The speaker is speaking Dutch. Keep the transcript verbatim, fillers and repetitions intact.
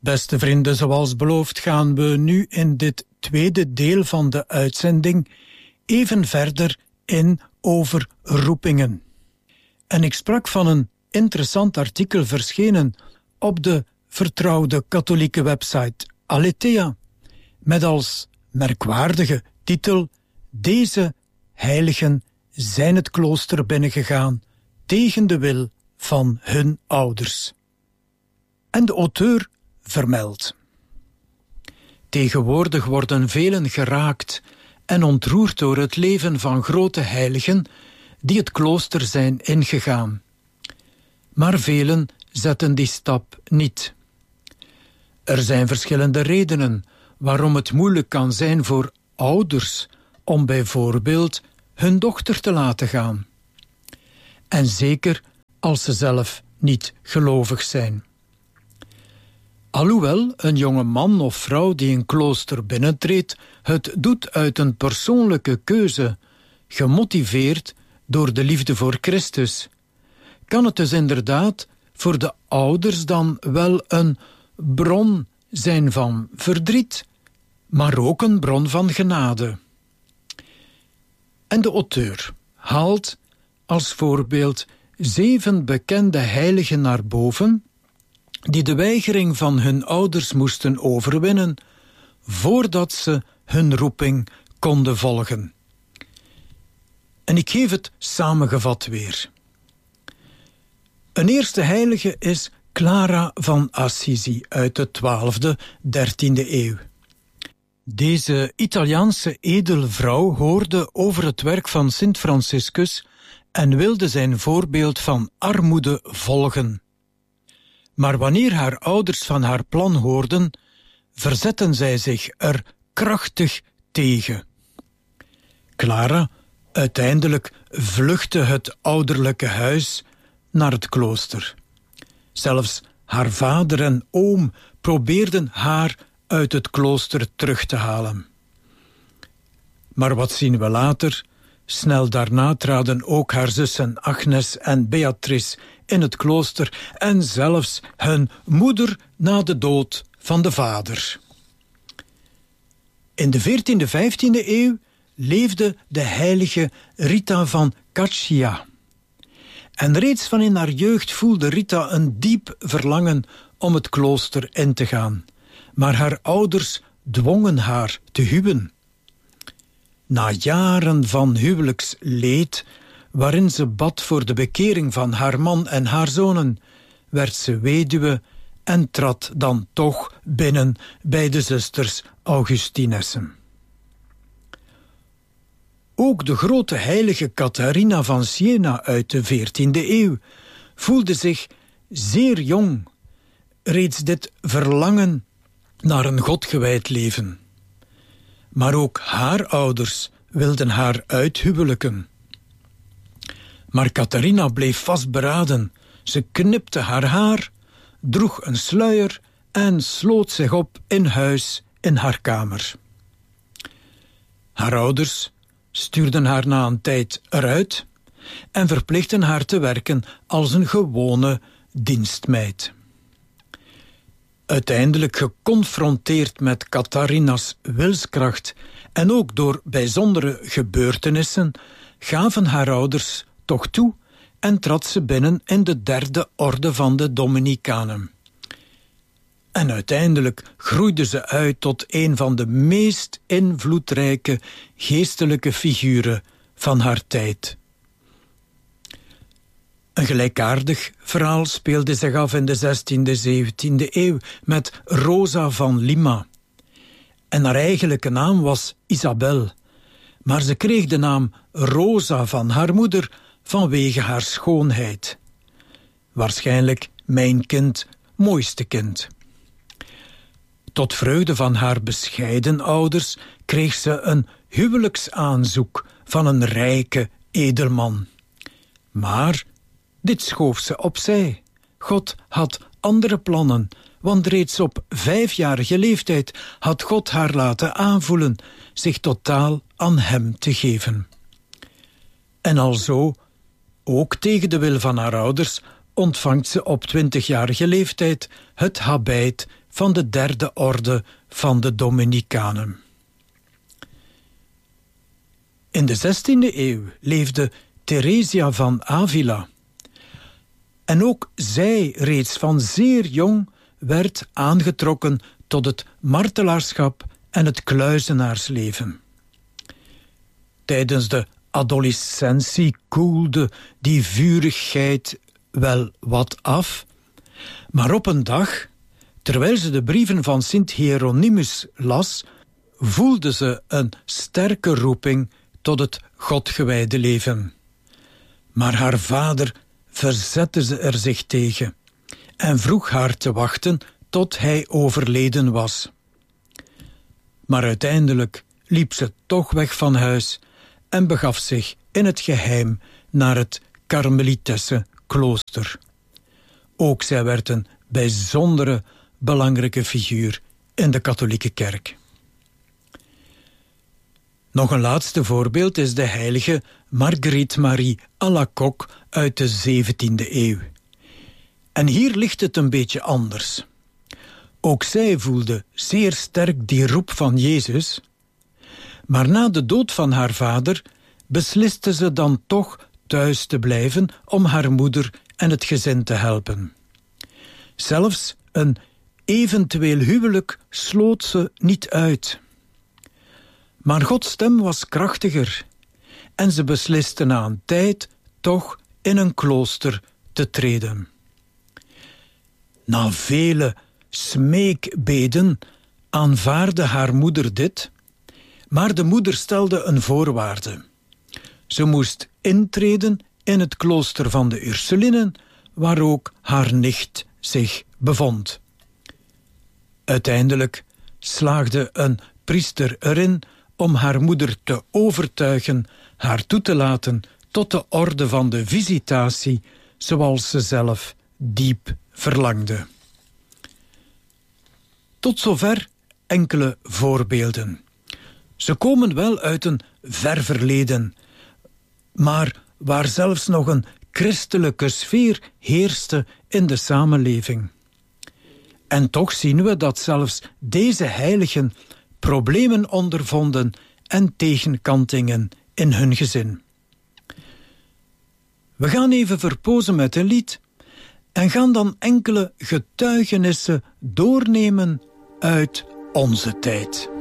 Beste vrienden, zoals beloofd gaan we nu in dit tweede deel van de uitzending even verder in over roepingen. En ik sprak van een interessant artikel verschenen op de vertrouwde katholieke website Aletheia, met als merkwaardige titel: Deze heiligen zijn het klooster binnengegaan tegen de wil van hun ouders. En de auteur vermeldt: Tegenwoordig worden velen geraakt en ontroerd door het leven van grote heiligen die het klooster zijn ingegaan. Maar velen zetten die stap niet. Er zijn verschillende redenen waarom het moeilijk kan zijn voor ouders om bijvoorbeeld hun dochter te laten gaan. En zeker als ze zelf niet gelovig zijn. Alhoewel een jonge man of vrouw die een klooster binnentreedt het doet uit een persoonlijke keuze, gemotiveerd door de liefde voor Christus, kan het dus inderdaad voor de ouders dan wel een bron zijn van verdriet, maar ook een bron van genade. En de auteur haalt als voorbeeld zeven bekende heiligen naar boven die de weigering van hun ouders moesten overwinnen voordat ze hun roeping konden volgen. En ik geef het samengevat weer. Een eerste heilige is Clara van Assisi uit de twaalfde, dertiende eeuw. Deze Italiaanse edelvrouw hoorde over het werk van Sint Franciscus en wilde zijn voorbeeld van armoede volgen. Maar wanneer haar ouders van haar plan hoorden, verzetten zij zich er krachtig tegen. Clara uiteindelijk vluchtte het ouderlijke huis naar het klooster. Zelfs haar vader en oom probeerden haar uit het klooster terug te halen. Maar wat zien we later? Snel daarna traden ook haar zussen Agnes en Beatrice in het klooster en zelfs hun moeder na de dood van de vader. In de veertiende, vijftiende eeuw leefde de heilige Rita van Caccia. En reeds van in haar jeugd voelde Rita een diep verlangen om het klooster in te gaan. Maar haar ouders dwongen haar te huwen. Na jaren van huwelijksleed, waarin ze bad voor de bekering van haar man en haar zonen, werd ze weduwe en trad dan toch binnen bij de zusters Augustinessen. Ook de grote heilige Catharina van Siena uit de veertiende eeuw voelde zich zeer jong reeds dit verlangen naar een godgewijd leven. Maar ook haar ouders wilden haar uithuwelijken. Maar Catharina bleef vastberaden. Ze knipte haar haar, droeg een sluier en sloot zich op in huis in haar kamer. Haar ouders stuurden haar na een tijd eruit en verplichtten haar te werken als een gewone dienstmeid. Uiteindelijk geconfronteerd met Catharina's wilskracht en ook door bijzondere gebeurtenissen, gaven haar ouders toch toe en trad ze binnen in de derde orde van de Dominicanen. En uiteindelijk groeide ze uit tot een van de meest invloedrijke geestelijke figuren van haar tijd. Een gelijkaardig verhaal speelde zich af in de zestiende, zeventiende eeuw met Rosa van Lima. En haar eigenlijke naam was Isabel, maar ze kreeg de naam Rosa van haar moeder vanwege haar schoonheid. Waarschijnlijk mijn kind, mooiste kind. Tot vreugde van haar bescheiden ouders kreeg ze een huwelijksaanzoek van een rijke edelman. Maar dit schoof ze opzij. God had andere plannen, want reeds op vijfjarige leeftijd had God haar laten aanvoelen zich totaal aan hem te geven. En alzo, ook tegen de wil van haar ouders, ontvangt ze op twintigjarige leeftijd het habit van de derde orde van de Dominicanen. In de zestiende eeuw leefde Theresia van Avila. En ook zij reeds van zeer jong werd aangetrokken tot het martelaarschap en het kluizenaarsleven. Tijdens de adolescentie koelde die vurigheid wel wat af, maar op een dag, terwijl ze de brieven van Sint Hieronymus las, voelde ze een sterke roeping tot het godgewijde leven. Maar haar vader verzette ze er zich tegen en vroeg haar te wachten tot hij overleden was. Maar uiteindelijk liep ze toch weg van huis en begaf zich in het geheim naar het Karmelitesse klooster. Ook zij werd een bijzondere, belangrijke figuur in de katholieke kerk. Nog een laatste voorbeeld is de heilige Marguerite Marie Alacoque uit de zeventiende eeuw. En hier ligt het een beetje anders. Ook zij voelde zeer sterk die roep van Jezus, maar na de dood van haar vader besliste ze dan toch thuis te blijven om haar moeder en het gezin te helpen. Zelfs een eventueel huwelijk sloot ze niet uit. Maar Gods stem was krachtiger en ze besliste na een tijd toch in een klooster te treden. Na vele smeekbeden aanvaarde haar moeder dit, maar de moeder stelde een voorwaarde. Ze moest intreden in het klooster van de Ursulinen, waar ook haar nicht zich bevond. Uiteindelijk slaagde een priester erin om haar moeder te overtuigen haar toe te laten tot de orde van de visitatie, zoals ze zelf diep verlangde. Tot zover enkele voorbeelden. Ze komen wel uit een ver verleden, maar waar zelfs nog een christelijke sfeer heerste in de samenleving. En toch zien we dat zelfs deze heiligen problemen ondervonden en tegenkantingen in hun gezin. We gaan even verpozen met een lied en gaan dan enkele getuigenissen doornemen uit onze tijd.